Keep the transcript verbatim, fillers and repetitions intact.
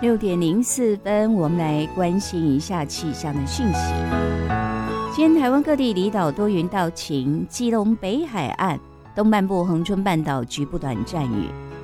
六点零四分，我们来关心一下气象的讯息。今天台湾各地离岛多云到晴，基隆北海岸、东半部恒春半岛局部短暂雨，